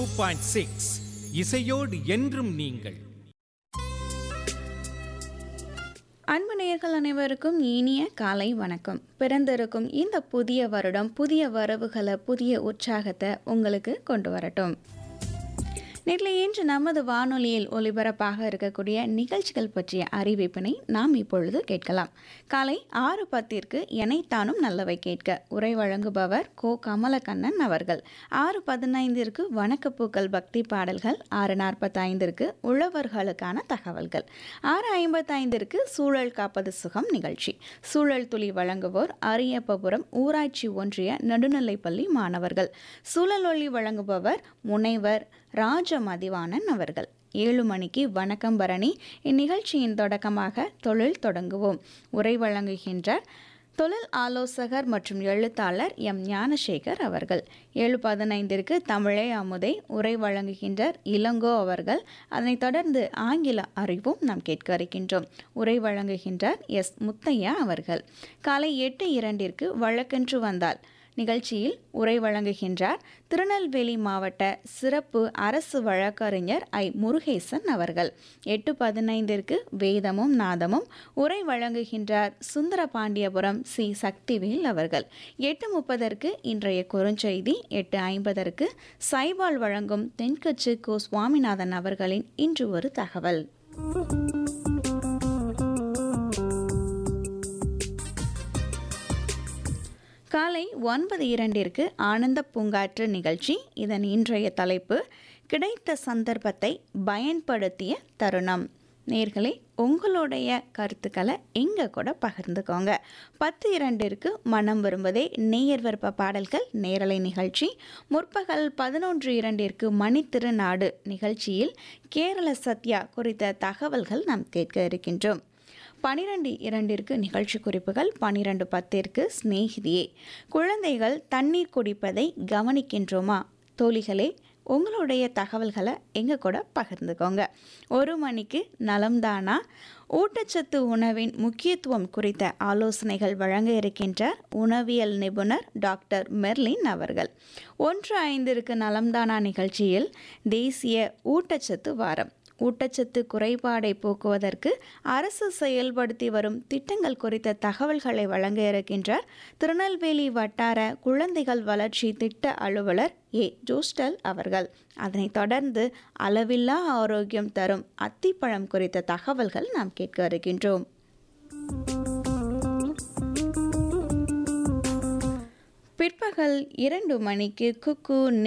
2.6 இசையோடு என்றும் நீங்கள். அன்பு நேயர்கள் அனைவருக்கும் இனிய காலை வணக்கம். பிறந்திருக்கும் இந்த புதிய வருடம் புதிய வரவுகளை புதிய உற்சாகத்தை உங்களுக்கு கொண்டு வரட்டும். நேரில் இன்று நமது வானொலியில் ஒலிபரப்பாக இருக்கக்கூடிய நிகழ்ச்சிகள் பற்றிய அறிவிப்பினை நாம் இப்பொழுது கேட்கலாம். காலை 6:10 எனைத்தானும் நல்லவை கேட்க உரை வழங்குபவர் கோ கமலக்கண்ணன் அவர்கள். 6:15 வணக்கப்பூக்கள் பக்தி பாடல்கள். 6:45 உழவர்களுக்கான தகவல்கள். 6:55 சூழல் காப்பது சுகம் நிகழ்ச்சி. சூழல் துளி வழங்குவோர் அரியப்பபுரம் ஊராட்சி ஒன்றிய நடுநிலைப்பள்ளி மாணவர்கள். சூழல் ஒளி வழங்குபவர் முனைவர் ராஜமதிவாணன் அவர்கள். 7 மணிக்கு வணக்கம் பரணி. இந்நிகழ்ச்சியின் தொடக்கமாக தொழில் தொடங்குவோம். உரை வழங்குகின்றார் தொழில் ஆலோசகர் மற்றும் எழுத்தாளர் எம் ஞானசேகர் அவர்கள். 7:15 தமிழே அமுதை. உரை வழங்குகின்றார் இளங்கோ அவர்கள். அதனைத் தொடர்ந்து ஆங்கில அறிவும் நாம் கேட்க இருக்கின்றோம். உரை வழங்குகின்றார் எஸ் முத்தையா அவர்கள். காலை 8:02 வழக்கென்று வந்தால் நிகழ்ச்சியில் உரை வழங்குகின்றார் திருநெல்வேலி மாவட்ட சிறப்பு அரசு வழக்கறிஞர் ஐ முருகேசன் அவர்கள். 8:15 வேதமும் நாதமும். உரை வழங்குகின்றார் சுந்தரபாண்டியபுரம் சி சக்திவேல் அவர்கள். 8:30 இன்றைய குறுஞ்செய்தி. 8:50 சைபால் வழங்கும் தென்கட்சி கோ சுவாமிநாதன் அவர்களின் இன்று ஒரு தகவல். காலை 9:02 ஆனந்த பூங்காற்று நிகழ்ச்சி. இதன் இன்றைய தலைப்பு கிடைத்த சந்தர்ப்பத்தை பயன்படுத்திய தருணம். நேர்களே, உங்களுடைய கருத்துக்களை எங்க கூட பகிர்ந்துக்கோங்க. 10:02 மனம் விரும்புதே நேயர் விருப்ப பாடல்கள் நேரலை நிகழ்ச்சி. முற்பகல் 11:02 மணித்திருநாடு நிகழ்ச்சியில் கேரள சத்யா குறித்த தகவல்கள் நாம் கேட்க இருக்கின்றோம். 12:02 நிகழ்ச்சி குறிப்புகள். 12:10 சிநேகிதியே. குழந்தைகள் தண்ணீர் குடிப்பதை கவனிக்கின்றோமா? தோழிகளே, உங்களுடைய தகவல்களை எங்க கூட பகிர்ந்துக்கோங்க. 1 மணிக்கு நலம்தானா. ஊட்டச்சத்து உணவின் முக்கியத்துவம் குறித்த ஆலோசனைகள் வழங்க இருக்கின்றார் உணவியல் நிபுணர் டாக்டர் மெர்லின் அவர்கள். 1:05 நலம்தானா நிகழ்ச்சியில் தேசிய ஊட்டச்சத்து வாரம். ஊட்டச்சத்து குறைபாடை போக்குவதற்கு அரசு செயல்படுத்தி வரும் திட்டங்கள் குறித்த தகவல்களை வழங்க இருக்கின்றார் திருநெல்வேலி வட்டார குழந்தைகள் வளர்ச்சி திட்ட அலுவலர் ஏ ஜோஸ்டல் அவர்கள். அதனைத் தொடர்ந்து அளவில்லா ஆரோக்கியம் தரும் அத்திப்பழம் குறித்த தகவல்கள் நாம் கேட்க இருக்கின்றோம். பிற்பகல் 2 மணிக்கு குக்கு